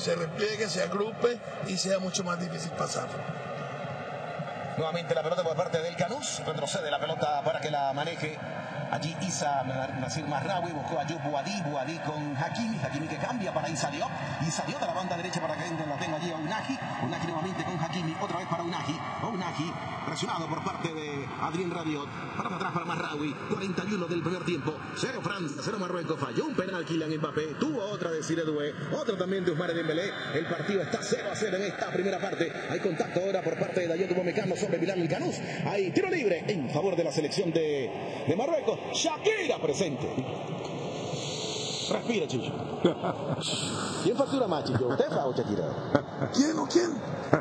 se repliegue, se agrupe y sea mucho más difícil pasar. Nuevamente la pelota por parte del Canús, retrocede la pelota para que la maneje allí Isa Nasir Marraoui, buscó a Ayub Buadí con Hakimi que cambia para Issa Diop de la banda derecha para que lo tenga allí a Unahi nuevamente con Hakimi, otra vez para Unahi presionado por parte de Adrien Rabiot, para atrás para Marraoui, 41 del primer tiempo, 0 Francia, 0 Marruecos, falló un penal Kylian Mbappé, tuvo otra de Desiré Doué, otro también de Ousmane Dembélé, el partido está 0-0 en esta primera parte, hay contacto ahora por parte de Dayot Upamecano sobre Bilal El Canús, hay tiro libre en favor de la selección de Marruecos. Shakira presente. Respira, Chicho. ¿Quién factura más, Chicho? ¿Usted o Shakira? ¿Quién o quién?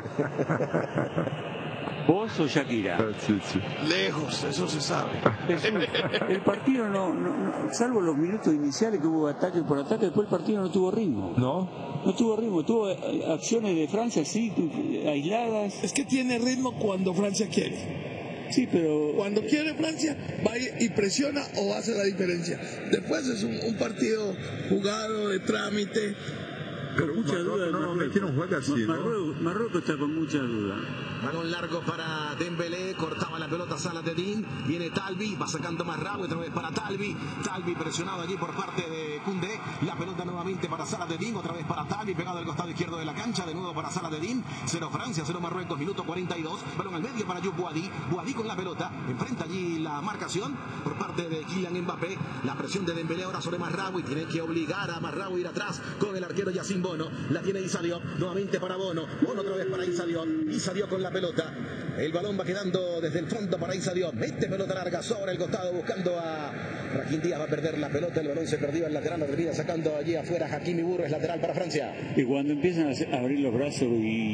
¿Vos o Shakira? Sí. Lejos, eso se sabe. El partido no, salvo los minutos iniciales que hubo ataque por ataque, después el partido no tuvo ritmo. No tuvo ritmo, tuvo acciones de Francia así, aisladas. Es que tiene ritmo cuando Francia quiere. Sí, pero cuando quiere Francia va y presiona o hace la diferencia. Después es un partido jugado de trámite. Pero mucha duda. Normalmente no juega así, ¿no? Marruecos está con mucha duda. Balón largo para Dembélé, cortaba la pelota Salah-Eddin, viene Talbi, va sacando Marraoui, otra vez para Talbi presionado allí por parte de Koundé, la pelota nuevamente para Salah-Eddin, otra vez para Talbi, pegado al costado izquierdo de la cancha, de nuevo para Salah-Eddin, 0 Francia, 0 Marruecos, minuto 42, balón al medio para Ayub Buadí con la pelota, enfrenta allí la marcación por parte de Kylian Mbappé, la presión de Dembélé ahora sobre Marraoui, tiene que obligar a Marraoui a ir atrás con el arquero Yacine Bono, la tiene Issa Diop, nuevamente para Bono otra vez para Issa Diop con la pelota, el balón va quedando desde el fondo para Issa Diop, mete pelota larga sobre el costado buscando a Brahim Díaz, va a perder la pelota, el balón se perdió al lateral, lo termina sacando allí afuera Hakimi Burro, es lateral para Francia. Y cuando empiezan a abrir los brazos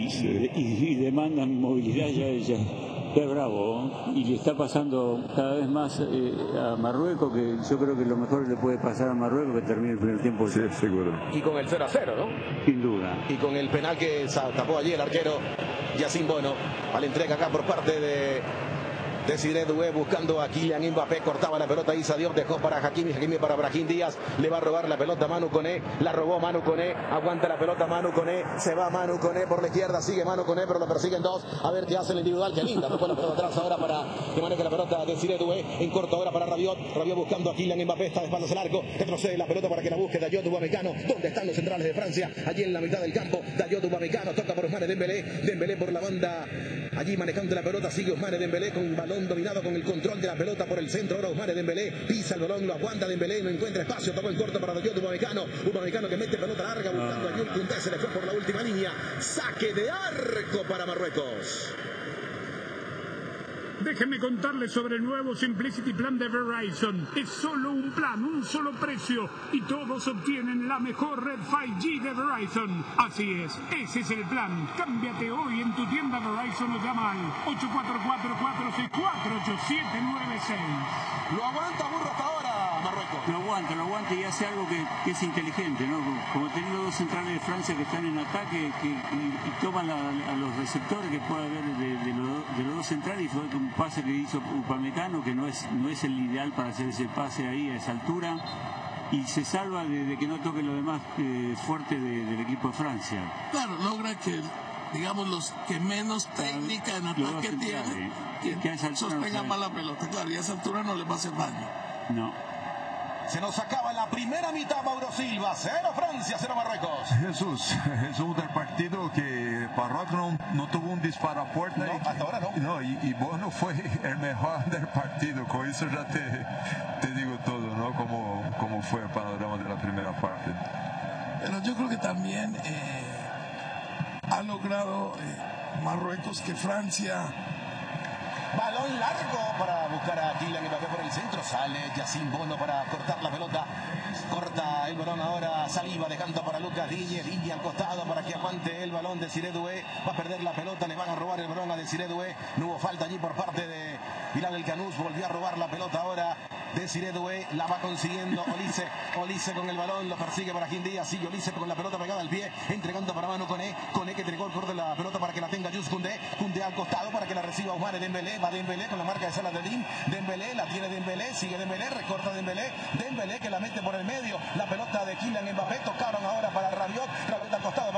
y demandan movilidad ya es bravo, y le está pasando cada vez más a Marruecos, que yo creo que lo mejor le puede pasar a Marruecos que termine el primer tiempo. Sí, seguro. Y con el 0-0, ¿no? Sin duda. Y con el penal que tapó allí el arquero Yacine Bono, a la entrega acá por parte de Desiré Doué buscando a Kylian Mbappé, cortaba la pelota Issa Diop, dejó para Hakimi para Brahim Díaz, le va a robar la pelota Manu Koné, la robó Manu Koné, aguanta la pelota Manu Koné, se va Manu Koné por la izquierda, sigue Manu Koné, pero lo persiguen dos, a ver qué hace el individual, qué linda, tocó la pelota atrás ahora para que maneje la pelota Desiré Doué, en corto ahora para Rabiot buscando a Kylian Mbappé, está de espaldas el arco, retrocede la pelota para que la busque Dayot Upamecano, ¿dónde están los centrales de Francia? Allí en la mitad del campo, Dayot Upamecano, toca por Ousmane Dembélé por la banda, allí manejando la pelota, sigue Ousmane Dembélé con balón dominado, con el control de la pelota por el centro, ahora Ousmane Dembélé, pisa el balón, lo aguanta Dembélé, no encuentra espacio, tocó el corto para Dayot Upamecano que mete pelota larga buscando a Jules Koundé, se le fue por la última línea, saque de arco para Marruecos. Déjenme contarles sobre el nuevo Simplicity Plan de Verizon. Es solo un plan, un solo precio y todos obtienen la mejor red 5G de Verizon. Así es, ese es el plan. Cámbiate hoy en tu tienda Verizon o llama al 844-464-8796. Lo aguanta Burro hasta ahora, Marruecos. Lo aguanta y hace algo que es inteligente, ¿no? Como teniendo dos centrales de Francia que están en ataque y toman a los receptores que puede haber de los dos centrales, y fue un pase que hizo Upamecano que no es el ideal para hacer ese pase ahí a esa altura, y se salva de que no toque lo demás fuerte del equipo de Francia. Claro, logra que, digamos, los que menos técnica en ataque tienen, que sostengan más la pelota. Claro, y a esa altura no les va a hacer daño. No. Se nos acaba la primera mitad, Mauro Silva. 0 Francia, 0 Marruecos. Jesús, resumo del partido que Marruecos no tuvo un disparo a puerta. No, hasta ahora no. Y Bono fue el mejor del partido. Con eso ya te digo todo, ¿no? Cómo fue el panorama de la primera parte. Pero yo creo que también ha logrado Marruecos que Francia... Balón largo para buscar a Kylian Mbappé por el centro. Sale Yacine Bono para cortar la pelota. Corta el balón ahora Saliba, dejando para Lucas Digne al costado para que aguante el balón de Desiré Doué. Va a perder la pelota, le van a robar el balón a Desiré Doué. No hubo falta allí por parte de Bilal El Canús. Volvió a robar la pelota ahora Desiré Doué, la va consiguiendo Olise con el balón, lo persigue para Brahim Díaz, sigue Olise con la pelota pegada al pie, entregando para Manu Koné que entregó el corte de la pelota para que la tenga Jules Koundé al costado para que la reciba Ousmane Dembélé, va Dembélé con la marca de Salah-Eddin, Dembélé, la tiene Dembélé, sigue Dembélé, recorta Dembélé que la mete por el medio, la pelota de Kylian Mbappé, tocaron ahora para Rabiot al costado para Lucas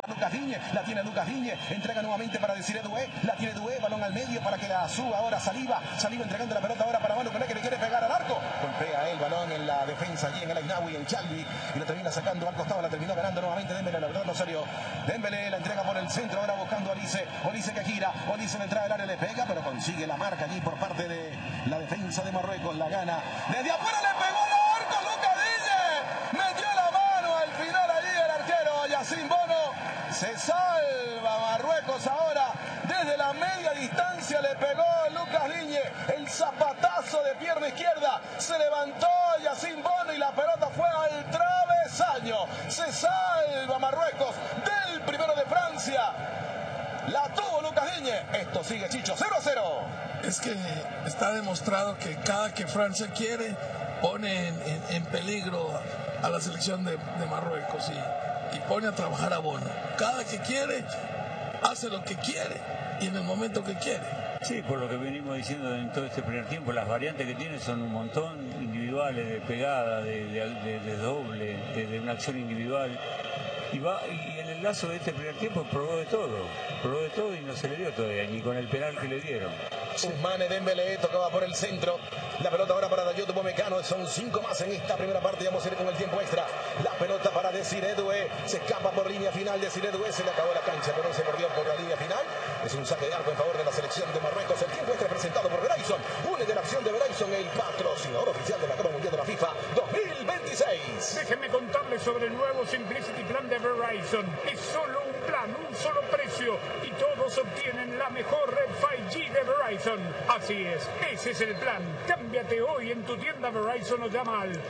Digne, la tiene Lucas Digne, entrega nuevamente para Desiré Doué, la tiene Doué, balón al medio para que la suba ahora Saliba entregando la pelota ahora para Manu Koné, que le quiere pegar al arco, golpea el balón en la defensa allí en el Ainaoui, en Chalvi, y lo termina sacando al costado, la terminó ganando nuevamente Dembélé, la verdad no salió. Dembélé la entrega por el centro, ahora buscando a Olise que gira, Olise en entrada del área le pega, pero consigue la marca allí por parte de la defensa de Marruecos, la gana desde afuera, le pegó al arco Lucas Digne, metió la mano al final allí el arquero Yacine Bono, se salva Marruecos ahora, desde la media distancia le pegó Lucas Digne, el zapatazo de pierna izquierda, se levantó Yacine Bono y la pelota fue al travesaño, se salva Marruecos del primero de Francia, la tuvo Lucas Digne, esto sigue Chicho 0-0. Es que está demostrado que cada que Francia quiere pone en peligro a la selección de Marruecos y pone a trabajar a Bono. Cada que quiere hace lo que quiere y en el momento que quiere. Sí, por lo que venimos diciendo en todo este primer tiempo, las variantes que tiene son un montón, individuales, de pegada, de doble, de una acción individual. Y en el lazo de este primer tiempo probó de todo y no se le dio todavía, ni con el penal que le dieron. Ousmane Dembélé tocaba por el centro, la pelota ahora para Dayot Upamecano, son 5 más en esta primera parte, vamos a ir con el tiempo extra, la pelota para Desiré Doué, se escapa por línea final, Desiré Doué, se le acabó la cancha, pero se perdió por la línea final, es un saque de arco en favor de la selección de Marruecos, el tiempo extra presentado por Verizon, une de la acción de Verizon, el patrocinador oficial de la Copa Mundial de la FIFA 2026. Déjenme contarles sobre el nuevo Simplicity Plan de Verizon. Es solo un plan, un solo precio y todos obtienen la mejor red 5G de Verizon. Así es, ese es el plan. Cámbiate hoy en tu tienda Verizon o llama al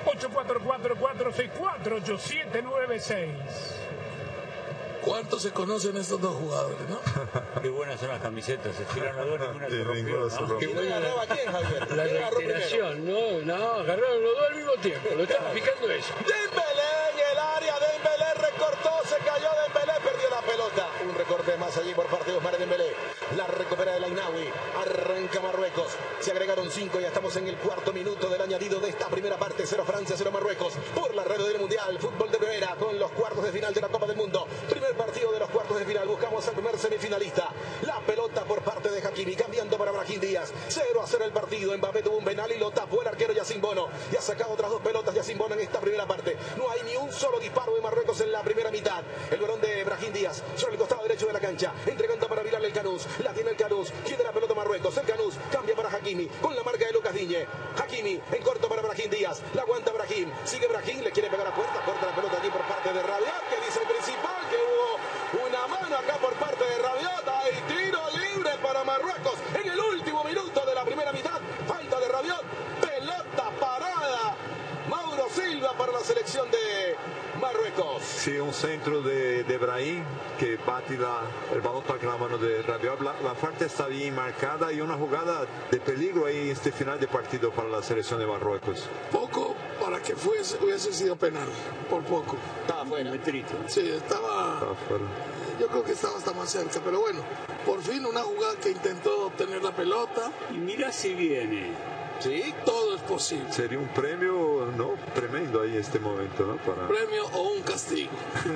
844-464-8796. ¿Cuántos se conocen estos dos jugadores, no? Qué buenas son las camisetas, se tiraron las dos, ninguna se rompió. Qué buena nueva, ¿quién, Javier? La reiteración, no, agarraron los dos al mismo tiempo, lo estaba picando eso. Dembélé en el área, Dembélé recortó, se cayó Dembélé, perdió la pelota. Un recorte más allí por parte de Ousmane Dembélé. La recupera el Ainaoui, arranca Marruecos. Se agregaron 5, ya estamos en el cuarto minuto del añadido de esta primera parte. 0 Francia, 0 Marruecos. Por la radio del Mundial, fútbol de primera con los cuartos de final de la Copa del Mundo. Primer partido de los cuartos de final, buscamos al primer semifinalista. La pelota por parte de Hakimi, cambiando para Brahim Díaz. 0-0 el partido, Mbappé tuvo un penal y lo tapó el arquero Yacine Bono. Y ha sacado otras dos pelotas Yacine Bono en esta primera parte. No hay ni un solo disparo de Marruecos en la primera mitad. El balón de Brahim Díaz sobre el costado derecho de la cancha, entregando para Bilal El Canous. La tiene el Canous, quiere la pelota Marruecos. El Canous cambia para Hakimi con la marca de Lucas Digne. Hakimi en corto para Brahim Díaz, la aguanta Brahim, sigue Brahim, le quiere pegar a puerta, corta la pelota aquí por parte de Rabiot, que dice el principal que hubo una mano acá por parte de Rabiot. Hay tiro libre para Marruecos en el último minuto de la primera mitad. Falta de Rabiot, pelota parada. Mauro Silva para la selección de Marruecos. Sí, un centro de Brahim que bate el balón toca la mano de Rabiot. La falta está bien marcada y una jugada de peligro ahí en este final de partido para la selección de Marruecos. Poco para que hubiese sido penal, por poco. Estaba fuera. Sí, estaba Fuera. yo creo que estaba hasta más cerca, pero bueno, por fin una jugada que intentó obtener la pelota. Y mira si viene. Sí, Todo es posible. Sería un premio, ¿no? Tremendo ahí en este momento, ¿no? Para... Premio o un castigo.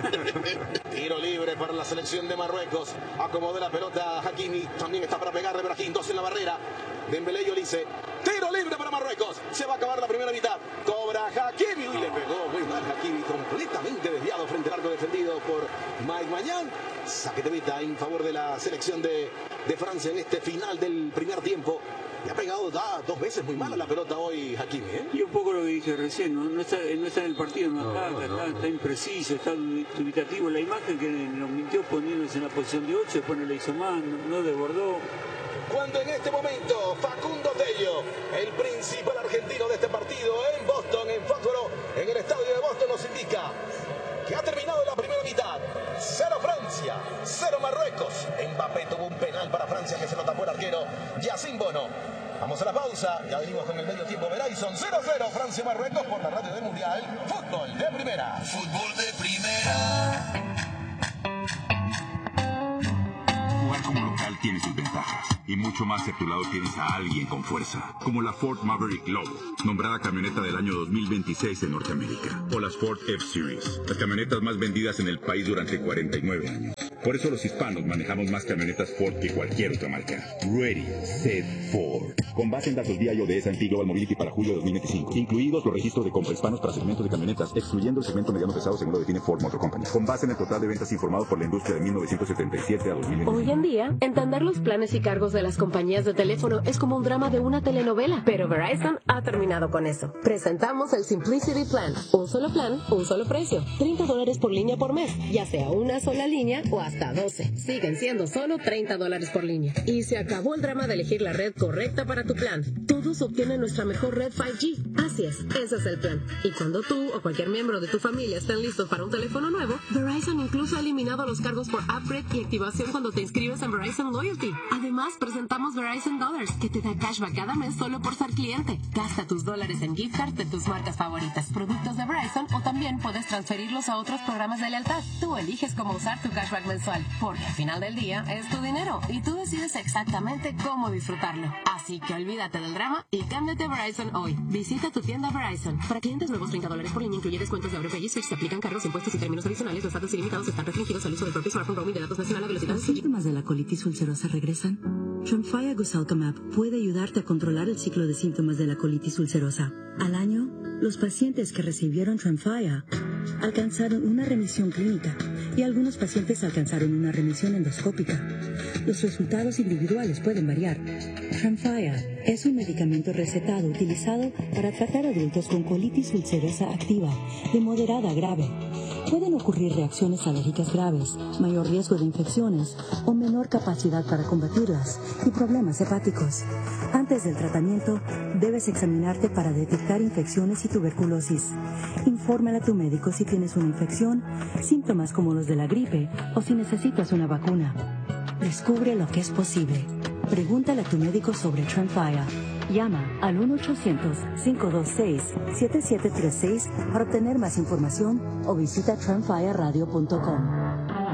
tiro libre para la selección de Marruecos. Acomodó la pelota Hakimi. También está para pegarle Brahim. 2 en la barrera. Dembélé y Olise. Tiro libre para Marruecos. Se va a acabar la primera mitad. Cobra Hakimi. Y le pegó muy mal Hakimi. Completamente desviado frente al arco defendido por Mike Maignan. Saque de meta en favor de la selección de Francia en este final del primer tiempo. Le ha pegado 2 veces muy mal a la pelota hoy Hakimi, ¿eh? Y un poco lo que dije recién, no está en el partido, está impreciso, está dubitativo. La imagen que nos mintió poniéndose en la posición de 8, después no le hizo más, no desbordó. Cuando en este momento Facundo Tello, el principal argentino de este partido en Boston, en Foxborough, en el estadio de Boston, nos indica que ha terminado la primera mitad. 0 Francia, 0 Marruecos. Mbappé tuvo un penal para Francia que se lo tapó el arquero Yacine Bono. Vamos a la pausa, ya venimos con el medio tiempo. Verizon 0-0 Francia-Marruecos por la radio del Mundial. Fútbol de primera. Fútbol de primera. Jugar como local tiene sus ventajas. Y mucho más si a tu lado tienes a alguien con fuerza. Como la Ford Maverick Lobo, nombrada camioneta del año 2026 en Norteamérica. O las Ford F-Series, las camionetas más vendidas en el país durante 49 años. Por eso los hispanos manejamos más camionetas Ford que cualquier otra marca. Ready, Set, Ford. Con base en datos DIO de S&P Global Mobility para julio de 2025. Incluidos los registros de compra hispanos para segmentos de camionetas, excluyendo el segmento mediano pesado según lo define Ford Motor Company. Con base en el total de ventas informado por la industria de 1977 a 2025. Hoy en día, entender los planes y cargos de las compañías de teléfono es como un drama de una telenovela. Pero Verizon ha terminado con eso. Presentamos el Simplicity Plan. Un solo plan, un solo precio. $30 por línea por mes, ya sea una sola línea o hasta 12. Siguen siendo solo $30 por línea. Y se acabó el drama de elegir la red correcta para tu plan. Todos obtienen nuestra mejor red 5G. Así es, ese es el plan. Y cuando tú o cualquier miembro de tu familia estén listos para un teléfono nuevo, Verizon incluso ha eliminado los cargos por upgrade y activación cuando te inscribes en Verizon Loyalty. Además, presentamos Verizon Dollars, que te da cashback cada mes solo por ser cliente. Gasta tus dólares en gift cards de tus marcas favoritas, productos de Verizon, o también puedes transferirlos a otros programas de lealtad. Tú eliges cómo usar tu cashback mensual, porque al final del día es tu dinero y tú decides exactamente cómo disfrutarlo. Así que olvídate del drama y cámbiate a Verizon hoy. Visita tu tienda Verizon. Para clientes nuevos, $30 por línea incluye descuentos de AutoPay y Switch. Se aplican cargos, impuestos y términos adicionales. Los datos ilimitados están restringidos al uso del propio smartphone roaming de datos nacional a velocidad. ¿Los síntomas de la colitis ulcerosa regresan? Tremfya Gusalcamab puede ayudarte a controlar el ciclo de síntomas de la colitis ulcerosa. Al año, los pacientes que recibieron Tremfya alcanzaron una remisión clínica y algunos pacientes alcanzaron una remisión endoscópica. Los resultados individuales pueden variar. Tremfya es un medicamento recetado utilizado para tratar adultos con colitis ulcerosa activa de moderada a grave. Pueden ocurrir reacciones alérgicas graves, mayor riesgo de infecciones o menor capacidad para combatirlas y problemas hepáticos. Antes del tratamiento, debes examinarte para detectar infecciones y tuberculosis. Infórmale a tu médico si tienes una infección, síntomas como los de la gripe o si necesitas una vacuna. Descubre lo que es posible. Pregúntale a tu médico sobre Tremfya. Llama al 1-800-526-7736 para obtener más información o visita tremfyaradio.com.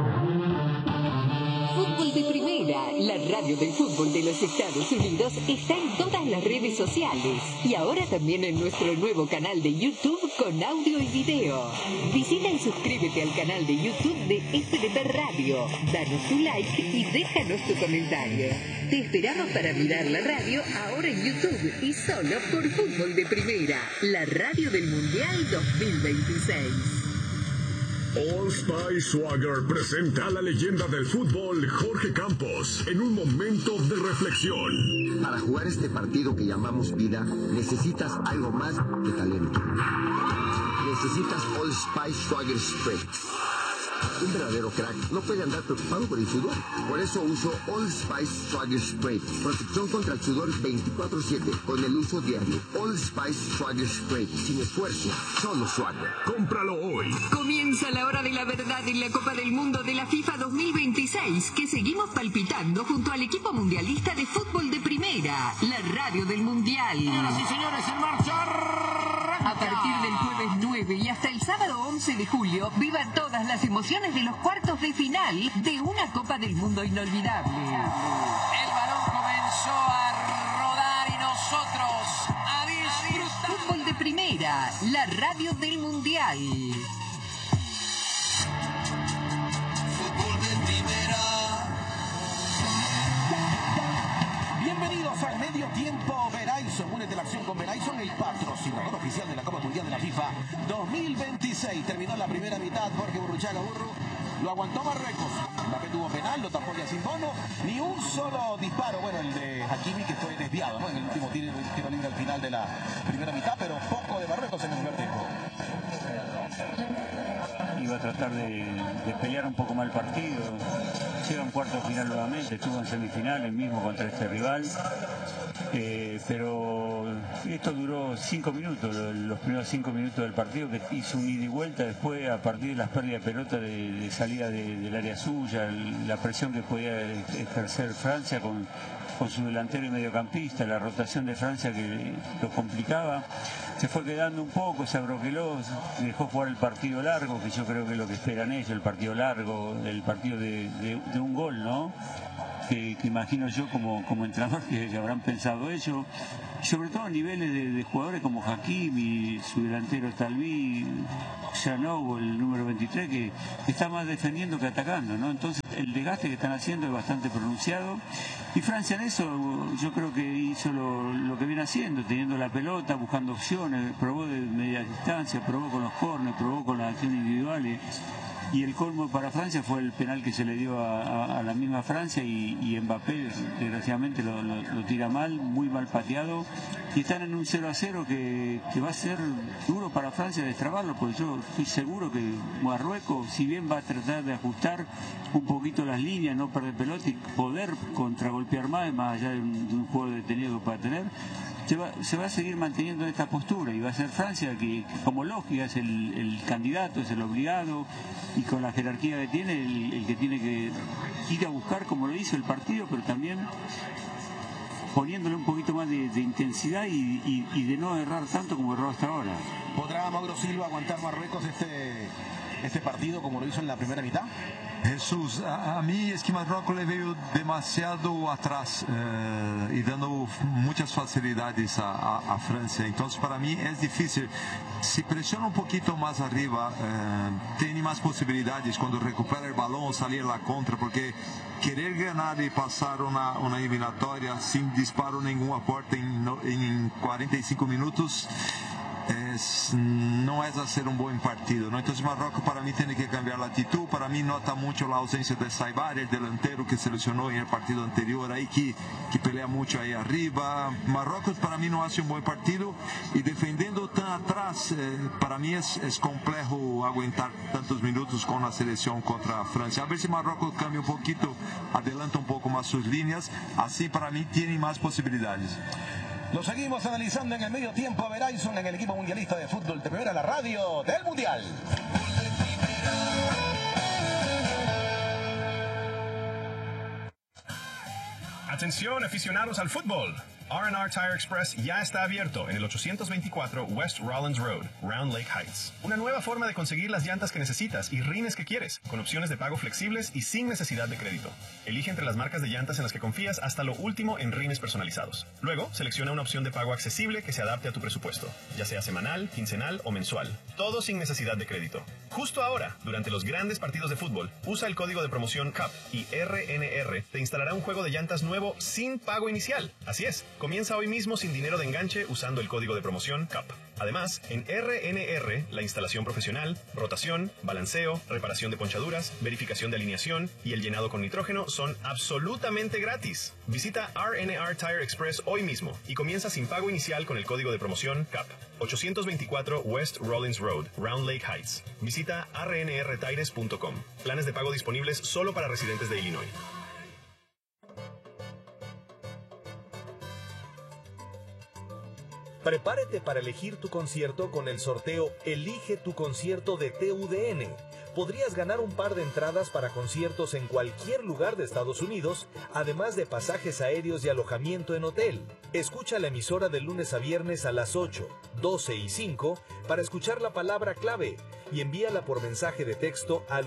Fútbol de Primera, la radio del fútbol de los Estados Unidos, está en todas las redes sociales y ahora también en nuestro nuevo canal de YouTube con audio y video. Visita y suscríbete al canal de YouTube de FDP Radio, danos tu like y déjanos tu comentario. Te esperamos para mirar la radio ahora en YouTube y solo por Fútbol de Primera, la radio del Mundial 2026. Old Spice Swagger presenta a la leyenda del fútbol, Jorge Campos, en un momento de reflexión. Para jugar este partido que llamamos vida, necesitas algo más que talento. Necesitas Old Spice Swagger Spray. Un verdadero crack no puede andar preocupado por el sudor. Por eso uso Old Spice Swagger Spray. Protección contra el sudor 24/7 con el uso diario. Old Spice Swagger Spray. Sin esfuerzo, solo Swagger. ¡Cómpralo hoy! Comienza la hora de la verdad en la Copa del Mundo de la FIFA 2026, que seguimos palpitando junto al equipo mundialista de fútbol de Primera, la radio del Mundial. Señoras y señores, en marcha. A partir del jueves 9 y hasta el sábado 11 de julio, viva todas las emociones de los cuartos de final de una Copa del Mundo inolvidable. El balón comenzó a rodar y nosotros a disfrutar. Fútbol de Primera, la radio del Mundial. Fútbol de Primera. Bienvenidos al medio tiempo Verizon. Únete a la acción con Verizon, el patrocinador oficial de la Copa Mundial de la FIFA 2026. Terminó la primera mitad. Jorge Burruchaga Burru lo aguantó Marruecos. Mbappé tuvo penal, lo tapó Yacine Bono. Ni un solo disparo. Bueno, el de Hakimi, que fue desviado, ¿no? En el último tiro libre al final de la primera mitad, pero poco de Marruecos en el primer tiempo. Iba a tratar de pelear un poco más el partido. Llega en cuarto final nuevamente, estuvo en semifinales mismo contra este rival. Pero esto duró 5 minutos, los primeros 5 minutos del partido, que hizo un ida y vuelta. Después, a partir de las pérdidas de pelota de salida del área suya, la presión que podía ejercer Francia con su delantero y mediocampista, la rotación de Francia que lo complicaba, se fue quedando un poco, se abroqueló, dejó jugar el partido largo, que yo creo que es lo que esperan ellos, el partido largo, el partido de un gol, ¿no? que imagino yo como entrenador que habrán pensado ellos, sobre todo a niveles de jugadores como Hakimi, su delantero Talví, Janov, el número 23, que está más defendiendo que atacando, ¿no? Entonces el desgaste que están haciendo es bastante pronunciado, y Francia en eso yo creo que hizo lo que viene haciendo, teniendo la pelota, buscando opciones, probó de media distancia, probó con los corners, probó con las acciones individuales. Y el colmo para Francia fue el penal que se le dio a la misma Francia, y Mbappé desgraciadamente lo tira mal, muy mal pateado, y están en un 0-0 que va a ser duro para Francia destrabarlo, porque yo estoy seguro que Marruecos, si bien va a tratar de ajustar un poquito las líneas, no perder pelota y poder contragolpear más allá de un juego detenido que pueda tener, se va a seguir manteniendo en esta postura, y va a ser Francia que como lógica es el candidato, es el obligado, y con la jerarquía que tiene, el que tiene que ir a buscar, como lo hizo el partido, pero también poniéndole un poquito más de intensidad y de no errar tanto como erró hasta ahora. ¿Podrá Mauro Silva aguantar Marruecos este partido como lo hizo en la primera mitad? Jesús, a mí es que Marruecos le veo demasiado atrás y dando muchas facilidades a Francia. Entonces para mí es difícil. Si presiona un poquito más arriba, tiene más posibilidades cuando recupera el balón, salir a la contra, porque querer ganar y pasar una eliminatoria sin disparo ningún aporte en 45 minutos no es hacer un buen partido, ¿no? Entonces Marruecos para mí tiene que cambiar la actitud. Para mí nota mucho la ausencia de Saibar, el delantero que seleccionó en el partido anterior ahí, que pelea mucho ahí arriba. Marruecos para mí no hace un buen partido, y defendiendo tan atrás para mí es complejo aguantar tantos minutos con la selección contra Francia. A ver si Marruecos cambia un poquito, adelanta un poco más sus líneas, así para mí tiene más posibilidades. Lo seguimos analizando en el medio tiempo a Verizon en el equipo mundialista de fútbol de primera, la radio del mundial. Atención aficionados al fútbol. R&R Tire Express ya está abierto en el 824 West Rollins Road, Round Lake Heights. Una nueva forma de conseguir las llantas que necesitas y rines que quieres, con opciones de pago flexibles y sin necesidad de crédito. Elige entre las marcas de llantas en las que confías hasta lo último en rines personalizados. Luego, selecciona una opción de pago accesible que se adapte a tu presupuesto, ya sea semanal, quincenal o mensual. Todo sin necesidad de crédito. Justo ahora, durante los grandes partidos de fútbol, usa el código de promoción CUP y RNR te instalará un juego de llantas nuevo sin pago inicial. Así es. Comienza hoy mismo sin dinero de enganche usando el código de promoción CUP. Además, en RNR, la instalación profesional, rotación, balanceo, reparación de ponchaduras, verificación de alineación y el llenado con nitrógeno son absolutamente gratis. Visita RNR Tire Express hoy mismo y comienza sin pago inicial con el código de promoción CUP. 824 West Rollins Road, Round Lake Heights. Visita rnrtires.com. Planes de pago disponibles solo para residentes de Illinois. Prepárate para elegir tu concierto con el sorteo Elige tu concierto de TUDN. Podrías ganar un par de entradas para conciertos en cualquier lugar de Estados Unidos, además de pasajes aéreos y alojamiento en hotel. Escucha la emisora de lunes a viernes a las 8, 12 y 5 para escuchar la palabra clave y envíala por mensaje de texto al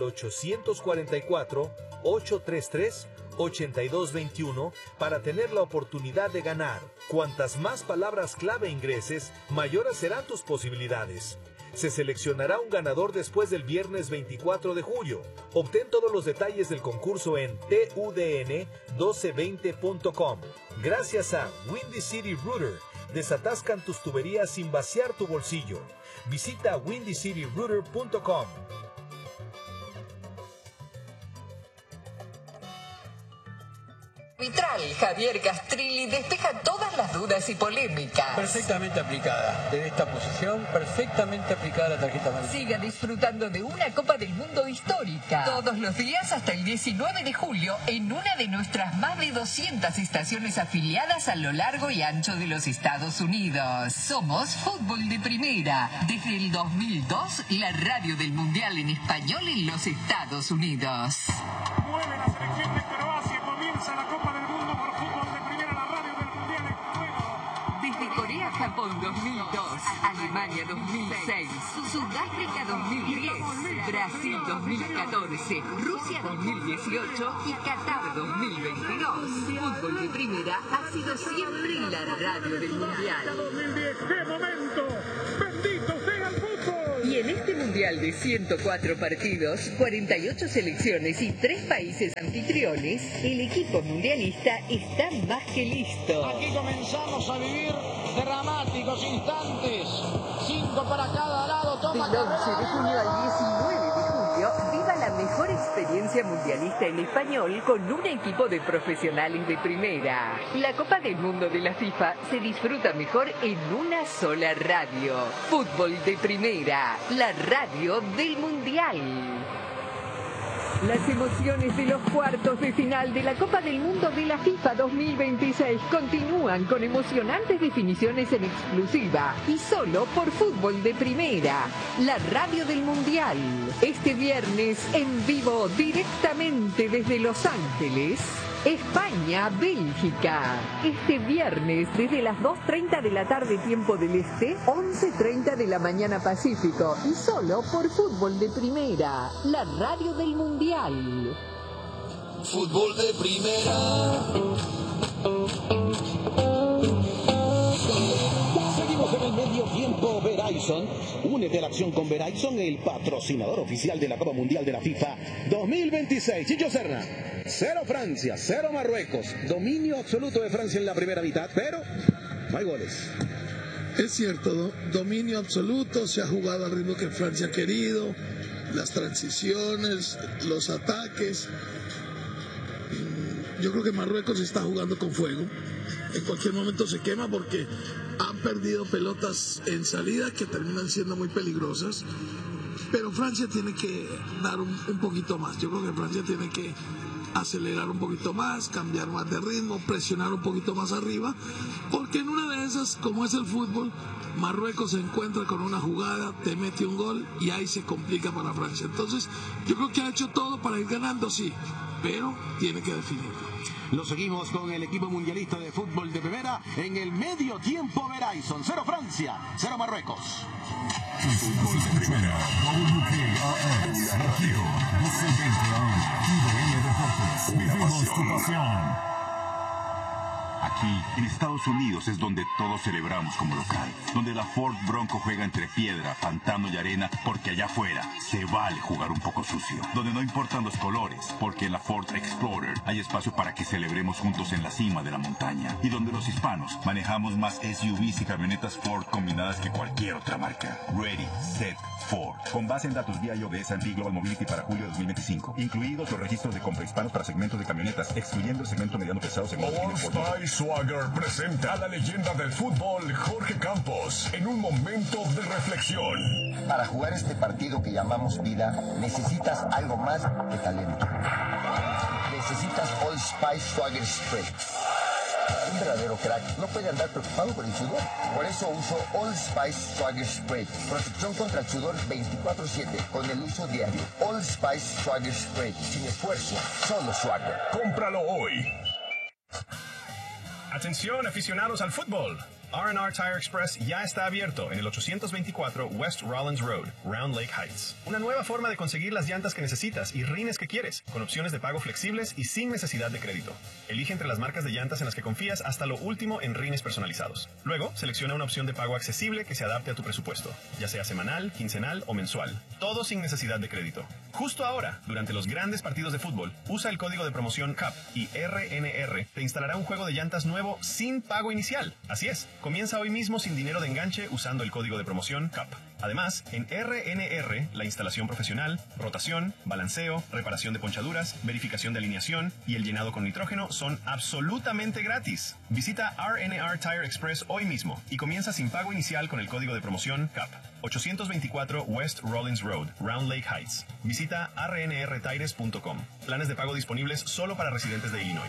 844-833-8221 para tener la oportunidad de ganar. Cuantas más palabras clave ingreses, mayores serán tus posibilidades. Se seleccionará un ganador después del viernes 24 de julio. Obtén todos los detalles del concurso en tudn1220.com. Gracias a Windy City Router, desatascan tus tuberías sin vaciar tu bolsillo. Visita windycityrouter.com. Vitral Javier Castrilli despeja todas las dudas y polémicas. Perfectamente aplicada. Desde esta posición, perfectamente aplicada la tarjeta amarilla. Siga disfrutando de una Copa del Mundo histórica. Todos los días hasta el 19 de julio en una de nuestras más de 200 estaciones afiliadas a lo largo y ancho de los Estados Unidos. Somos Fútbol de Primera. Desde el 2002, la radio del Mundial en español en los Estados Unidos. Mueve la selección de Croacia, comienza la Copa del Mundo por Fútbol de Primera, la radio del Mundial en juego. Desde Corea, Japón Japón 2002, Alemania 2006, Sudáfrica 2010, Brasil 2014, Rusia 2018 y Qatar 2022. Fútbol de Primera ha sido siempre la radio del Mundial. 2010, ¡qué momento! ¡Bendito sea el fútbol! Y en este Mundial de 104 partidos, 48 selecciones y 3 países anfitriones, el equipo mundialista está más que listo. Aquí comenzamos a vivir dramáticos instantes. 5 para cada lado. Toma Del 11 de junio al 19 de julio, viva la mejor experiencia mundialista en español con un equipo de profesionales de primera. La Copa del Mundo de la FIFA se disfruta mejor en una sola radio. Fútbol de Primera, la radio del Mundial. Las emociones de los cuartos de final de la Copa del Mundo de la FIFA 2026 continúan con emocionantes definiciones en exclusiva y solo por Fútbol de Primera, la radio del Mundial. Este viernes en vivo directamente desde Los Ángeles, España, Bélgica. Este viernes desde las 2:30 de la tarde tiempo del Este, 11:30 de la mañana Pacífico y solo por Fútbol de Primera, la radio del Mundial. Fútbol de Primera. Seguimos en el medio tiempo. Verizon, únete a la acción con Verizon, el patrocinador oficial de la Copa Mundial de la FIFA 2026. Chicho Serna, 0 Francia, 0 Marruecos, dominio absoluto de Francia en la primera mitad, pero no hay goles. Es cierto, dominio absoluto, se ha jugado al ritmo que Francia ha querido, las transiciones, los ataques. Yo creo que Marruecos está jugando con fuego. En cualquier momento se quema porque han perdido pelotas en salida que terminan siendo muy peligrosas. Pero Francia tiene que dar un poquito más. Yo creo que Francia tiene que acelerar un poquito más, cambiar más de ritmo, presionar un poquito más arriba, porque en una de esas, como es el fútbol, Marruecos se encuentra con una jugada, te mete un gol y ahí se complica para Francia. Entonces, yo creo que ha hecho todo para ir ganando, sí, pero tiene que definirlo. Lo seguimos con el equipo mundialista de fútbol de primera en el medio tiempo. Verizon, 0 Francia, 0 Marruecos. Fútbol de Primera, WKRX, Radio 1220 AM, TVN Deportes, vivimos tu pasión. Aquí, en Estados Unidos, es donde todos celebramos como local. Donde la Ford Bronco juega entre piedra, pantano y arena, porque allá afuera se vale jugar un poco sucio. Donde no importan los colores, porque en la Ford Explorer hay espacio para que celebremos juntos en la cima de la montaña. Y donde los hispanos manejamos más SUVs y camionetas Ford combinadas que cualquier otra marca. Ready, Set, Ford. Con base en datos vía de S&P Global Mobility para julio de 2025. Incluidos los registros de compra hispanos para segmentos de camionetas, excluyendo el segmento mediano pesado segmento All Swagger presenta a la leyenda del fútbol Jorge Campos en un momento de reflexión. Para jugar este partido que llamamos vida, necesitas algo más que talento. Necesitas Old Spice Swagger Spray. Un verdadero crack no puede andar preocupado por el sudor. Por eso uso Old Spice Swagger Spray. Protección contra el sudor 24/7 con el uso diario. Old Spice Swagger Spray. Sin esfuerzo, solo Swagger. Cómpralo hoy. Atención aficionados al fútbol. R&R Tire Express ya está abierto en el 824 West Rollins Road, Round Lake Heights. Una nueva forma de conseguir las llantas que necesitas y rines que quieres, con opciones de pago flexibles y sin necesidad de crédito. Elige entre las marcas de llantas en las que confías hasta lo último en rines personalizados. Luego, selecciona una opción de pago accesible que se adapte a tu presupuesto, ya sea semanal, quincenal o mensual. Todo sin necesidad de crédito. Justo ahora, durante los grandes partidos de fútbol, usa el código de promoción CAP y RNR te instalará un juego de llantas nuevo sin pago inicial. Así es. Comienza hoy mismo sin dinero de enganche usando el código de promoción CAP. Además, en RNR, la instalación profesional, rotación, balanceo, reparación de ponchaduras, verificación de alineación y el llenado con nitrógeno son absolutamente gratis. Visita RNR Tire Express hoy mismo y comienza sin pago inicial con el código de promoción CAP. 824 West Rollins Road, Round Lake Heights. Visita rnrtires.com. Planes de pago disponibles solo para residentes de Illinois.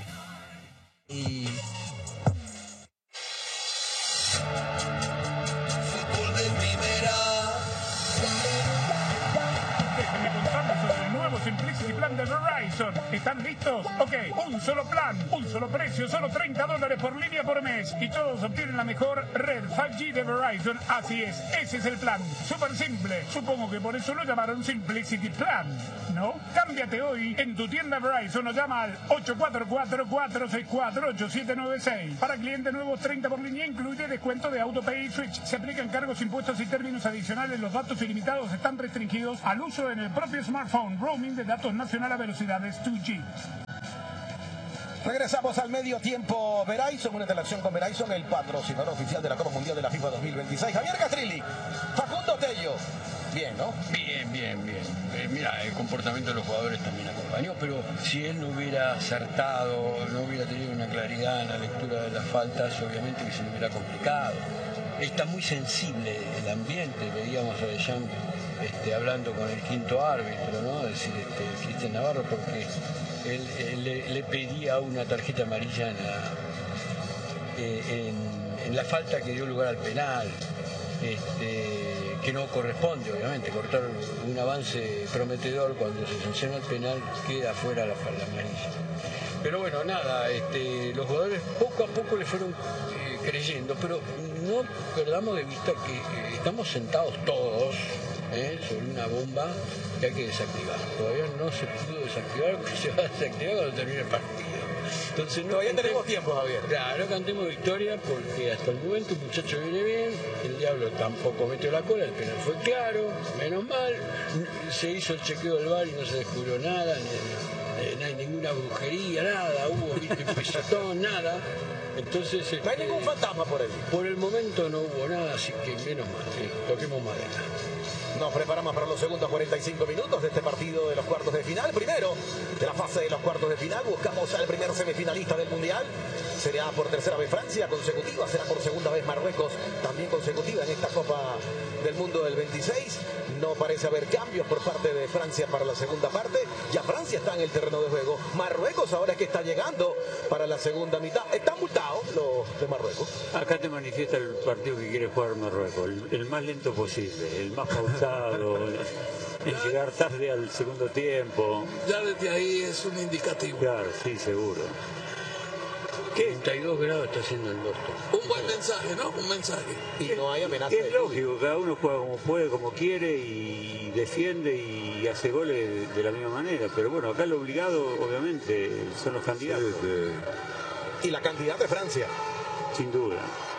Fútbol de Primera. Déjenme contarles sobre el nuevo Simplicity Plan de Verizon. Verizon. ¿Están listos? Ok, un solo plan, un solo precio, solo $30 por línea por mes. Y todos obtienen la mejor red 5G de Verizon. Así es, ese es el plan. Súper simple. Supongo que por eso lo llamaron Simplicity Plan, ¿no? Cámbiate hoy en tu tienda Verizon o llama al 844-464-8796. Para clientes nuevos, 30 por línea, incluye descuento de AutoPay y Switch. Se aplican cargos, impuestos y términos adicionales. Los datos ilimitados están restringidos al uso en el propio smartphone. Roaming de datos nacional a velocidades 2G. Regresamos al medio tiempo. Verizon, una interacción con Verizon, el patrocinador oficial de la Copa Mundial de la FIFA 2026. Javier Castrilli, Facundo Tello. Bien, ¿no? Bien. Mira, el comportamiento de los jugadores también acompañó, pero si él no hubiera acertado, no hubiera tenido una claridad en la lectura de las faltas, obviamente que se le hubiera complicado. Está muy sensible el ambiente, veíamos a Deschamps hablando con el quinto árbitro, ¿no? Es decir, Cristian Navarro, porque él le pedía una tarjeta amarilla en la falta que dio lugar al penal, que no corresponde, obviamente. Cortar un avance prometedor cuando se sanciona el penal queda fuera la amarilla. Pero bueno, nada, los jugadores poco a poco le fueron creyendo, pero no perdamos de vista que estamos sentados todos sobre una bomba que hay que desactivar. Todavía no se pudo desactivar porque se va a desactivar cuando termine el partido. Entonces, todavía tenemos tiempo, Javier. Claro, no cantemos victoria porque hasta el momento el muchacho viene bien, el diablo tampoco metió la cola, el penal fue claro, menos mal, se hizo el chequeo del VAR y no se descubrió nada, no hay ninguna brujería, nada, hubo pisotón, nada. Entonces, no hay ningún fantasma por ahí. Por el momento no hubo nada, así que menos mal, toquemos madera. Nos preparamos para los segundos 45 minutos de este partido de los cuartos de final. Primero, de la fase de los cuartos de final, buscamos al primer semifinalista del Mundial. Será por tercera vez Francia consecutiva, será por segunda vez Marruecos, también consecutiva en esta Copa del Mundo del 26. No parece haber cambios por parte de Francia para la segunda parte. Ya Francia está en el terreno de juego. Marruecos ahora es que está llegando para la segunda mitad. Están multados los de Marruecos. Acá te manifiesta el partido que quiere jugar Marruecos. El más lento posible, el más pausado, en llegar tarde al segundo tiempo. Ya desde ahí es un indicativo. Claro, sí, seguro. 32 grados está haciendo el Boston. Un buen mensaje, ¿no? Un mensaje. Y no hay amenaza. Es lógico, cada uno juega como puede, como quiere y defiende y hace goles de la misma manera. Pero bueno, acá lo obligado, obviamente, son los candidatos. Y la cantidad de Francia. Sin duda.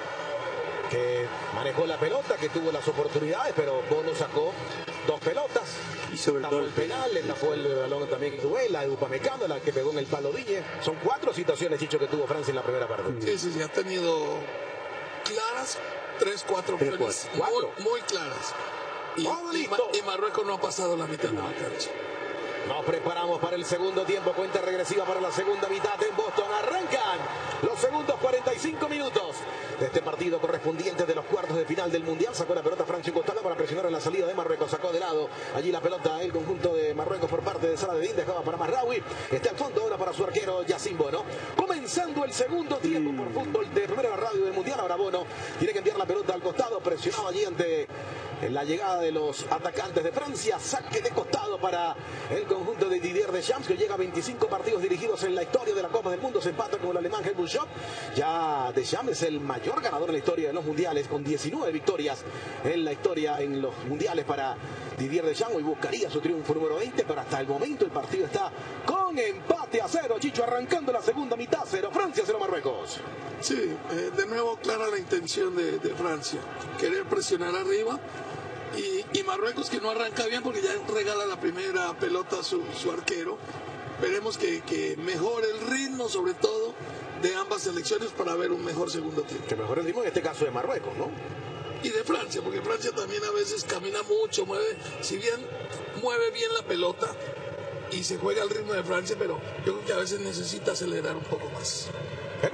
Que manejó la pelota, que tuvo las oportunidades, pero Bono sacó 2 pelotas. Y sobre todo el penal, le tapó el balón también que tuvo, la de Upamecano, la que pegó en el palo Diñe. Son 4 situaciones, Chicho, que tuvo Francia en la primera parte. Sí, ha tenido claras, 3-4 opciones muy claras. Y Marruecos no ha pasado la mitad de la cancha. Nos preparamos para el segundo tiempo, cuenta regresiva para la segunda mitad en Boston. Arrancan los segundos 45 minutos de este partido correspondiente de los cuartos de final del Mundial. Sacó la pelota Francia Costala para presionar en la salida de Marruecos. Sacó de lado allí la pelota el conjunto de Marruecos por parte de Saladin. Dejaba para Marraoui. Está al fondo ahora para su arquero Yacine Bono. Comenzando el segundo tiempo por fútbol de primera radio del Mundial. Ahora Bono tiene que enviar la pelota al costado. Presionado allí ante la llegada de los atacantes de Francia. Saque de costado para el conjunto de Didier Deschamps, que llega a 25 partidos dirigidos en la historia de la Copa del Mundo. Se empata con el alemán Helmut Schott. Ya Deschamps es el mayor ganador en la historia de los mundiales, con 19 victorias en la historia en los mundiales para Didier Deschamps. Hoy buscaría su triunfo número 20, pero hasta el momento el partido está con empate a 0. Chicho, arrancando la segunda mitad, 0 Francia, 0 Marruecos. Sí, de nuevo clara la intención de Francia, querer presionar arriba. Y Marruecos, que no arranca bien porque ya regala la primera pelota a su arquero. Veremos que mejore el ritmo, sobre todo, de ambas selecciones para ver un mejor segundo tiempo. Que mejore el ritmo en este caso de Marruecos, ¿no? Y de Francia, porque Francia también a veces camina mucho, si bien mueve bien la pelota y se juega al ritmo de Francia, pero yo creo que a veces necesita acelerar un poco más. El balón desde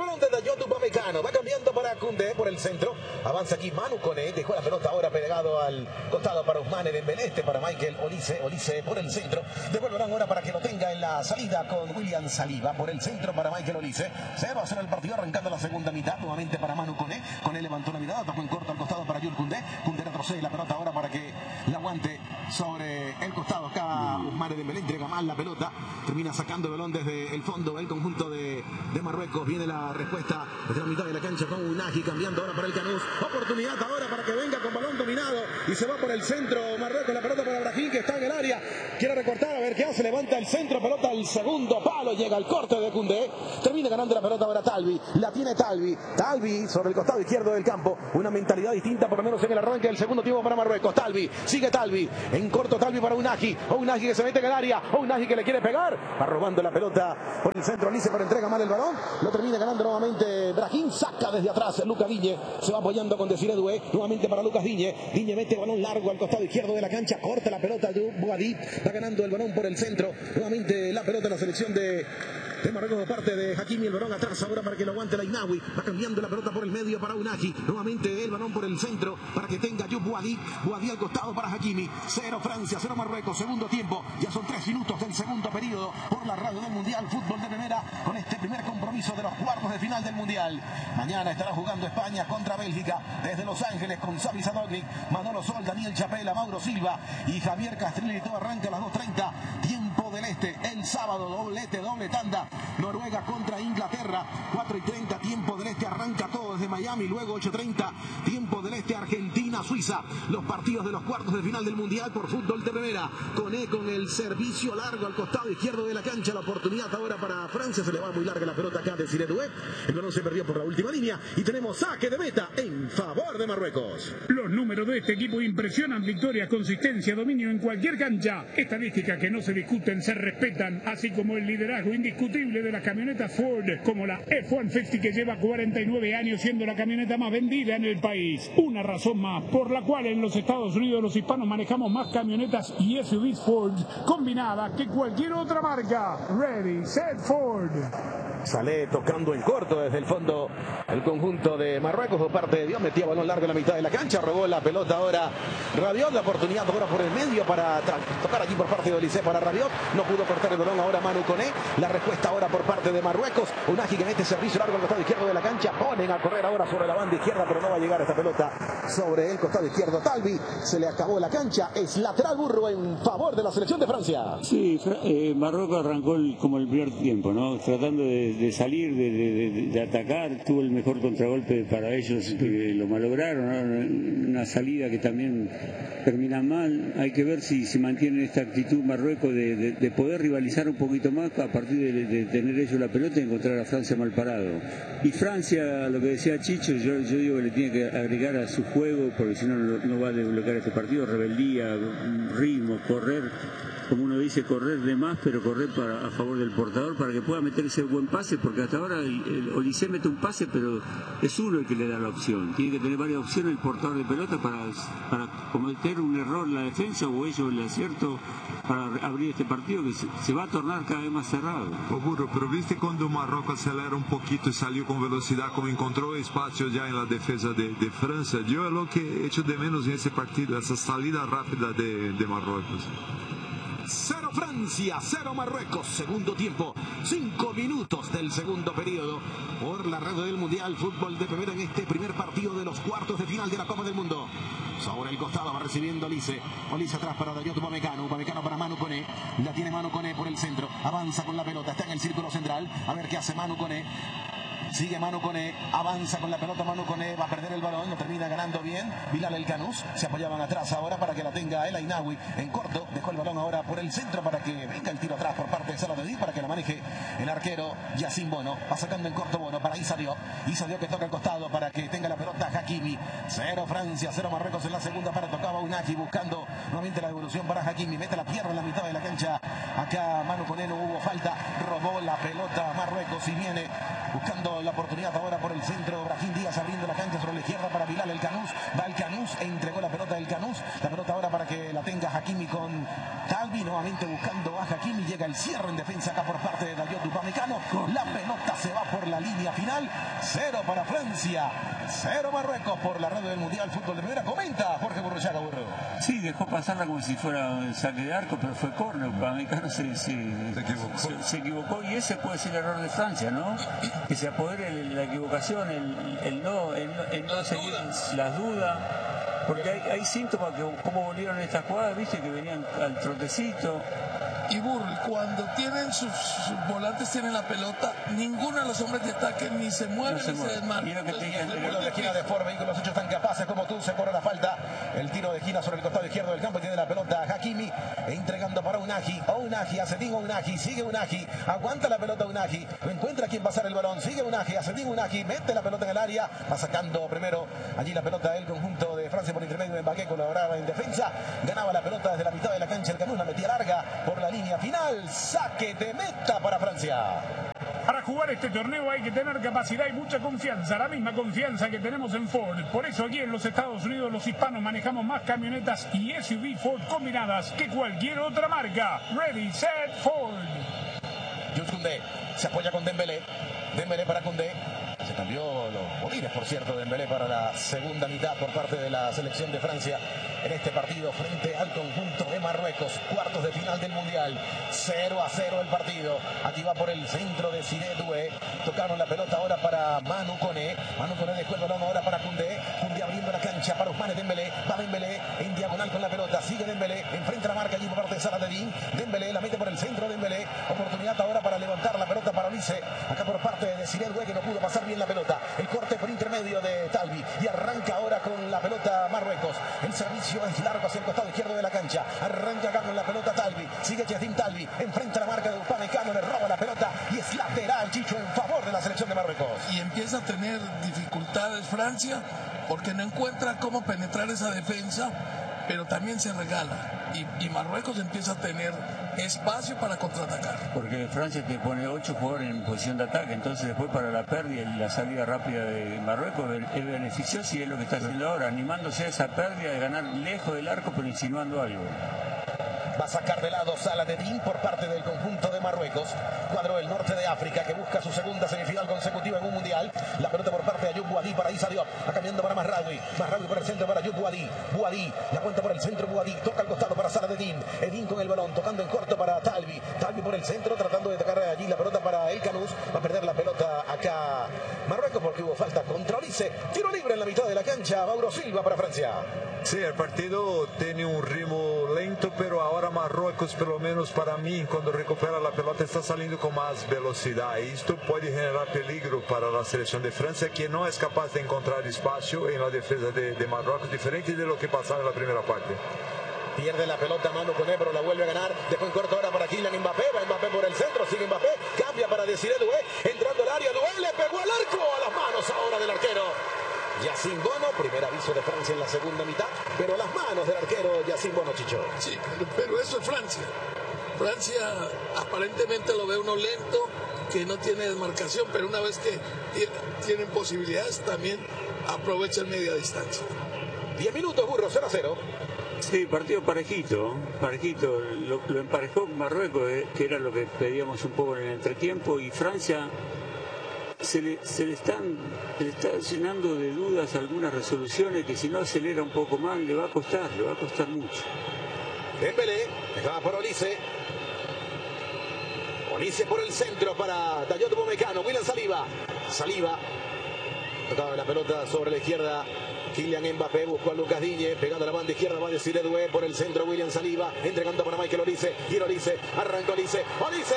Dayot Upamecano. Va cambiando para Koundé por el centro. Avanza aquí Manu Koné. Dejó la pelota ahora pegado al costado para Ousmane Dembélé. Para Michael Olise. Olise por el centro. Devuelven ahora para que lo tenga en la salida con William Saliba. Por el centro para Michael Olise. 0-0 el partido arrancando la segunda mitad. Nuevamente para Manu Koné. Koné levantó la mirada. Tocó en corto al costado para Jules Koundé. Koundé retrocede la pelota ahora para que la aguante sobre el costado. Acá Ousmane Dembélé entrega mal la pelota. Termina sacando el balón desde el fondo el conjunto de Marruecos. Viene la respuesta desde la mitad de la cancha con Unagi cambiando ahora para el Canús. Oportunidad ahora para que venga con balón dominado y se va por el centro Marruecos. La pelota para Brahim que está en el área. Quiere recortar a ver qué hace. Levanta el centro. Pelota al segundo palo. Llega al corte de Koundé. Termina ganando la pelota ahora Talbi. La tiene Talbi. Talbi sobre el costado izquierdo del campo. Una mentalidad distinta por lo menos en el arranque del segundo tiempo para Marruecos. Talbi. Sigue Talbi. En corto Talbi para Unagi. Unagi que se mete en el área. Unagi que le quiere pegar. Va robando la pelota por el centro. Olise pero entrega mal el balón. Lo termina ganando nuevamente Brahim. Saca desde atrás Lucas Digne. Se va apoyando con Desiré Doué. Nuevamente para Lucas Digne. Digne mete balón largo al costado izquierdo de la cancha. Corta la pelota Bouadi. Va ganando el balón por el centro. Nuevamente la pelota en la selección de Marruecos de parte de Hakimi. El balón atrás ahora para que lo aguante la Inawi. Va cambiando la pelota por el medio para Unagi. Nuevamente el balón por el centro para que tenga Bouadi. Bouadi al costado para Hakimi. 0 Francia, 0 Marruecos. Segundo tiempo. Ya son 3 minutos del segundo periodo por la radio del Mundial Fútbol de Primera con este primer compromiso de los cuartos de final del Mundial. Mañana estará jugando España contra Bélgica desde Los Ángeles con Xavi Sadovnik, Manolo Sol, Daniel Chapela, Mauro Silva y Javier Castrilli. Todo arranca a las 2:30. Tiempo del Este. El sábado doblete, doble tanda. Noruega contra Inglaterra. 4:30 tiempo del Este. Arranca todo desde Miami. Luego 8:30 tiempo del Este. Argentina, Suiza. Los partidos de los cuartos de final del Mundial por Fútbol de Primera. Koné con el servicio largo al costado izquierdo de la cancha. La oportunidad ahora para Francia. Se le va muy larga la pelota acá de Desiré Doué. El balón se perdió por la última línea. Y tenemos saque de meta en favor de Marruecos. Los números de este equipo impresionan. Victoria, consistencia, dominio en cualquier cancha. Estadísticas que no se discuten, se respetan. Así como el liderazgo indiscutible de las camionetas Ford. Como la F-150 que lleva 49 años siendo la camioneta más vendida en el país. Una razón más por la cual en los Estados Unidos los hispanos manejamos más camionetas y SUVs Ford combinadas que cualquier otra marca. Ready, set, Ford. Sale tocando en corto desde el fondo el conjunto de Marruecos por parte de Dios. Metía balón largo en la mitad de la cancha. Robó la pelota ahora Rabiot. La oportunidad ahora por el medio para tocar aquí por parte de Olise para Rabiot. No pudo cortar el balón ahora Manu Koné. La respuesta ahora por parte de Marruecos. Unagi que mete servicio largo al costado izquierdo de la cancha. Ponen a correr ahora sobre la banda izquierda, pero no va a llegar esta pelota sobre el costado izquierdo. Talbi. Se le acabó la cancha. Es lateral Burro en favor de la selección de Francia. Sí, Marruecos arrancó como el primer tiempo, ¿no? Tratando de salir, de atacar. Tuvo el mejor contragolpe para ellos, que lo malograron, ¿no? Una salida que también termina mal. Hay que ver si se mantiene esta actitud Marruecos de poder rivalizar un poquito más a partir de tener ellos la pelota y encontrar a Francia mal parado. Y Francia, lo que decía Chicho, yo digo que le tiene que agregar a su juego, porque si no, no va a desbloquear este partido. Rebeldía, ritmo, correr, como uno dice, correr de más, pero correr a favor del portador para que pueda meter ese buen pase, porque hasta ahora el Olise mete un pase, pero es uno el que le da la opción. Tiene que tener varias opciones el portador de pelota para cometer un error en la defensa o ellos el acierto para abrir este partido que se va a tornar cada vez más cerrado. Burro, pero viste cuando Marruecos acelera un poquito y salió con velocidad, como encontró espacio ya en la defensa de Francia. Yo lo que echo de menos en ese partido, esa salida rápida de Marruecos. 0 Francia, 0 Marruecos. Segundo tiempo, 5 minutos del segundo periodo por la red del Mundial Fútbol de Primera en este primer partido de los cuartos de final de la Copa del Mundo. Sobre el costado va recibiendo Olise. Olise atrás para Dayot Upamecano. Upamecano para Manu Koné. La tiene Manu Koné por el centro. Avanza con la pelota. Está en el círculo central. A ver qué hace Manu Koné. Sigue Manu Koné, avanza con la pelota Manu Koné, va a perder el balón, lo termina ganando bien Bilal El Canús. Se apoyaban atrás ahora para que la tenga El Ainaoui en corto. Dejó el balón ahora por el centro para que venga el tiro atrás por parte de Saladin, para que la maneje el arquero Yacine Bono. Va sacando en corto Bono para Issa Diop. Issa Diop que toca al costado para que tenga la pelota Hakimi. 0 Francia, 0 Marruecos en la segunda para. Tocaba Unagi buscando nuevamente la devolución para Hakimi. Mete la pierna en la mitad de la cancha. Acá Manu Koné, no hubo falta. Robó la pelota Marruecos y viene buscando la oportunidad ahora por el centro. Brahim Díaz abriendo la cancha sobre la izquierda para Bilal El Canús. Va El Canús e entregó la pelota del Canús. La pelota ahora para que que la tenga Hakimi con Talvi, nuevamente buscando a Hakimi, llega el cierre en defensa acá por parte de Dayot Upamecano, la pelota se va por la línea final, 0 para Francia, 0 Marruecos por la radio del Mundial Fútbol de Primera. Comenta Jorge Burruchaga Burro. Sí, dejó pasarla como si fuera un saque de arco, pero fue córner. Upamecano se equivocó, y ese puede ser el error de Francia, ¿no? Que se apodere la equivocación, el no seguir las dudas. Porque hay síntomas que como volvieron estas jugadas, viste, que venían al trotecito. Y Burri, cuando tienen sus volantes, tienen la pelota, ninguno de los hombres de ataque ni se mueve ni se desmarca. Mira que te dije, el tiro de esquina de Ford, vehículos hechos tan capaces como tú, se cobra la falta. El tiro de esquina sobre el costado izquierdo del campo, y tiene la pelota Hakimi, entregando para Unagi. Unagi, Acetín Unagi, sigue Unagi, aguanta la pelota Unagi, no encuentra quien pasar el balón, sigue Unagi, Acetín Unagi, mete la pelota en el área, va sacando primero allí la pelota del conjunto de Francia por intermedio de Mbappé, colaboraba en defensa, ganaba la pelota desde la mitad de la cancha, el Canús la metía larga por la línea final, saque de meta para Francia. Para jugar este torneo hay que tener capacidad y mucha confianza, la misma confianza que tenemos en Ford. Por eso aquí en los Estados Unidos los hispanos manejamos más camionetas y SUV Ford combinadas que cualquier otra marca. Ready, set, Ford. Jules Koundé se apoya con Dembélé, Dembélé para Koundé. Se cambió los bolines, por cierto, Dembélé para la segunda mitad por parte de la selección de Francia en este partido frente al conjunto de Marruecos, cuartos de final del Mundial. 0-0 el partido. Aquí va por el centro de Desiré Doué. Tocaron la pelota ahora para Manu Koné. Manu Koné dejó el balón ahora para Koundé. Koundé abriendo la cancha para Ousmane Dembélé. Va Dembélé en diagonal con la pelota. Sigue Dembélé. Enfrenta la marca allí por parte de Saladin. Dembélé la mete por el centro. Dembélé. Oportunidad ahora para levantar la pelota para Olise. Acá por parte de Desiré Doué, que no pudo pasar bien la pelota. El corte por intermedio de Talvi. Y arranca ahora con la pelota Marruecos. El servicio es largo hacia el costado izquierdo de la cancha. Arranca acá con la pelota Talvi. Sigue Yassine Talvi. Enfrenta la marca de Upamecano. Le roba la pelota. Y es lateral, Chicho, en favor de la selección de Marruecos. Y empieza a tener dificultades Francia porque no encuentra cómo penetrar esa defensa, pero también se regala. Y Marruecos empieza a tener espacio para contraatacar. Porque Francia te pone 8 jugadores en posición de ataque, entonces después para la pérdida y la salida rápida de Marruecos es beneficioso, y es lo que está haciendo ahora, animándose a esa pérdida de ganar lejos del arco pero insinuando algo. Va a sacar de lado Saladin por parte del conjunto de Marruecos. Cuadro del norte de África que busca su segunda semifinal consecutiva en un mundial. La pelota por parte de Ayoub Boadi para Issa Diop. Va cambiando para Mazraoui. Mazraoui por el centro para Ayoub Boadi. Boadi la cuenta por el centro. Boadi toca al costado para Saladin. Edin con el balón, tocando en corto para Talvi. Talvi por el centro, tratando de tocar allí la pelota para el Canús. Va a perder la pelota acá Marruecos porque hubo falta contra Olise. Tiro libre en la mitad de la cancha. Mauro Silva para Francia. Sí, el partido tiene un ritmo lento, pero ahora Marruecos, pelo menos para mí, cuando recupera la pelota está saliendo con más velocidad. Esto puede generar peligro para la selección de Francia, que no es capaz de encontrar espacio en la defensa de Marruecos, diferente de lo que pasaba en la primera parte. Pierde la pelota Manu Koné, pero la vuelve a ganar. Dejó en corto ahora para Kylian Mbappé. Va Mbappé por el centro, sigue Mbappé. Cambia para Desiré Doué. Entrando al área, Doué le pegó al arco. A las manos ahora del arquero Yassine Bono. Primer aviso de Francia en la segunda mitad, pero a las manos del arquero Yassine Bono, Chicho. Sí, pero eso es Francia. Francia aparentemente lo ve uno lento, que no tiene desmarcación, pero una vez que tienen posibilidades también aprovechan media distancia. 10 minutos, Burro, 0-0. Sí, partido parejito, lo emparejó Marruecos, que era lo que pedíamos un poco en el entretiempo, y Francia se le está llenando de dudas algunas resoluciones que si no acelera un poco más le va a costar mucho. Dembélé, dejaba por Olise. Olise por el centro para Dayot Upamecano. William Saliba. Tocaba la pelota sobre la izquierda. Kylian Mbappé buscó a Lucas Digne, pegando a la banda izquierda, va a Desiré Doué por el centro, William Saliba, entregando para Michael Olise, gira Olise, arranca Olise, Olise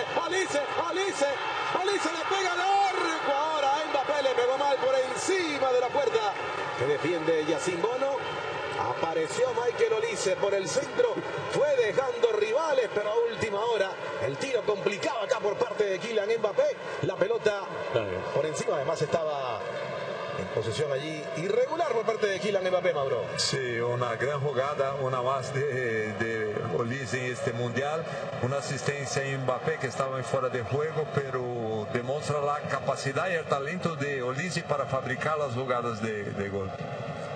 le pega al arco, ahora Mbappé le pegó mal por encima de la puerta, que defiende Yassine Bono. Apareció Michael Olise por el centro, fue dejando rivales, pero a última hora el tiro complicado acá por parte de Kylian Mbappé, la pelota por encima, además estaba en posesión allí irregular por parte de Kylian Mbappé, Mauro. Sí, una gran jugada, una más de Olise en este mundial, una asistencia en Mbappé que estaba en fuera de juego, pero demuestra la capacidad y el talento de Olise para fabricar las jugadas de gol.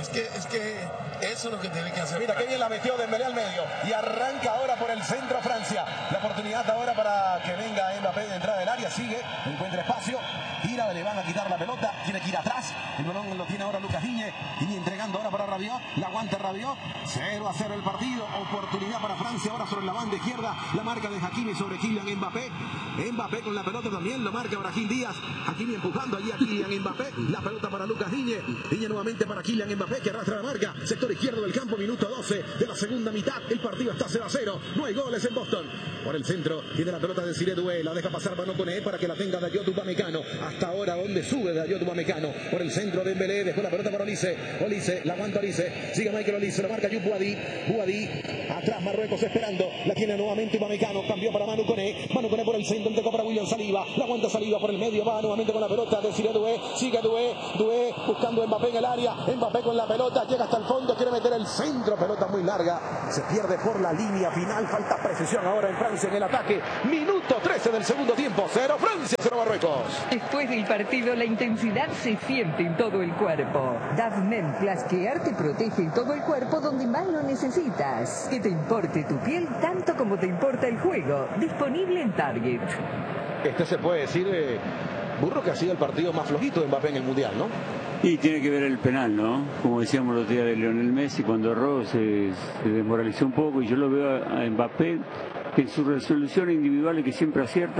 Es que eso es lo que tiene que hacer. Mira, qué bien la metió Dembélé al medio. Y arranca ahora por el centro Francia. La oportunidad ahora para que venga Mbappé de entrada del área. Sigue, encuentra espacio. Gira, le van a quitar la pelota. Tiene que ir atrás. El balón lo tiene ahora Lucas Digne. Digne entregando ahora para Rabiot. La aguanta Rabiot. 0-0 el partido. Oportunidad para Francia ahora sobre la banda izquierda. La marca de Hakimi sobre Kylian Mbappé. Mbappé con la pelota también. Lo marca Brahim Díaz. Hakimi empujando allí a Kylian Mbappé. La pelota para Lucas Digne. Digne nuevamente para Kylian Mbappé que arrastra la marca. Sector izquierdo del campo. Minuto 12 de la segunda mitad. El partido está 0-0. No hay goles en Boston. Por el centro tiene la pelota de Desiré Doué. La deja pasar Manu Koné para que la tenga Dayot Upamecano. Hasta ahora donde sube Dayot Upamecano. Por el centro de Dembélé. Dejó la pelota para Olise. Olise. La aguanta Olise. Sigue Michael Olise. Lo marca Youp Boadi. Boadi. Atrás Marruecos esperando. La tiene nuevamente Upamecano. Cambió para Manu Koné. Manu Koné por el centro. Entregó para William Saliba. La aguanta Saliba por el medio. Va nuevamente con la pelota. Desiré Doué. Sigue Doué. Doué buscando a Mbappé en el área. Mbappé con la pelota. Llega hasta el fondo. Quiere meter el centro. Pelota muy larga. Se pierde por la línea final. Falta precisión ahora en Francia en el ataque. Minuto 13 del segundo tiempo. 0 Francia, 0 Marruecos. Después del partido, la intensidad se siente en todo el cuerpo. Davnen Plus Care te protege en todo el cuerpo donde más lo necesitas. Que te importe tu piel tanto como te importa el juego. Disponible en Target. Este se puede decir, Burro, que ha sido el partido más flojito de Mbappé en el Mundial, ¿no? Y tiene que ver el penal, ¿no? Como decíamos los días de Lionel Messi, cuando erró se desmoralizó un poco, y yo lo veo a Mbappé que en sus resoluciones individuales que siempre acierta,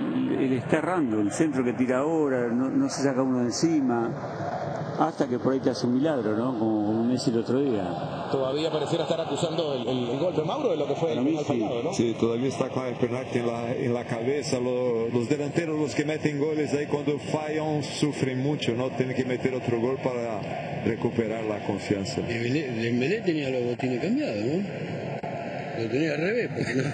le está errando. El centro que tira ahora, no se saca uno de encima, hasta que por ahí te hace un milagro, ¿no? Como Messi el otro día. Todavía pareciera estar acusando el golpe, Mauro, de lo que fue el penal fallado, ¿no? Sí, todavía está con el penalti en la cabeza. Los delanteros, los que meten goles, ahí cuando fallan sufren mucho, ¿no? Tienen que meter otro gol para recuperar la confianza. Dembélé tenía los botines cambiados, ¿no? Lo tenía al revés,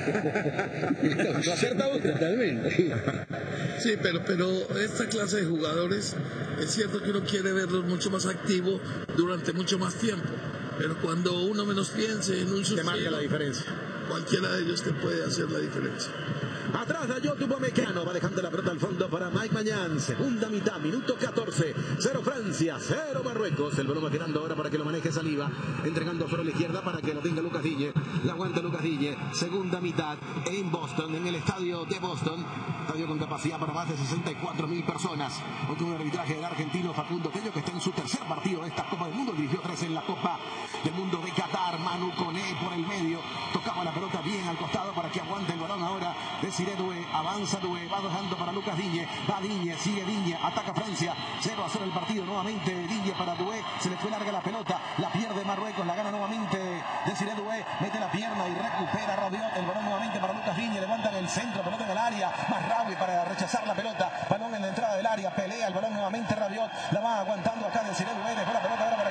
porque no acierta uno. Totalmente. Sí, pero esta clase de jugadores es cierto que uno quiere verlos mucho más activos durante mucho más tiempo, pero cuando uno menos piense en un te marca la diferencia. Cualquiera de ellos te puede hacer la diferencia. Atrás Dayot Upamecano va dejando la pelota al fondo para Mike Mañán. Segunda mitad, minuto 14. 0 Francia, 0 Marruecos. El balón va tirando ahora para que lo maneje Saliba. Entregando por la izquierda para que lo tenga Lucas Digne. La aguanta Lucas Digne. Segunda mitad en Boston, en el estadio de Boston. Estadio con capacidad para más de 64.000 personas. Hoy tuvo el arbitraje del argentino Facundo Tello, que está en su tercer partido de esta Copa del Mundo. Dirigió 3 en la Copa del Mundo de Qatar. Manu Koné por el medio. Tocaba la pelota bien al costado para que aguante el balón ahora. Desiré Doué, avanza Doué, va dejando para Lucas Digne, va Digne, sigue Digne, ataca Francia, 0-0 el partido, nuevamente Digne para Doué, se le fue larga la pelota, la pierde Marruecos, la gana nuevamente Desiré Doué, mete la pierna y recupera Rabiot, el balón nuevamente para Lucas Digne, levanta en el centro, pelota en el área, más Rabiot para rechazar la pelota, balón en la entrada del área, pelea el balón nuevamente Rabiot, la va aguantando acá Desiré Doué, dejó la pelota ahora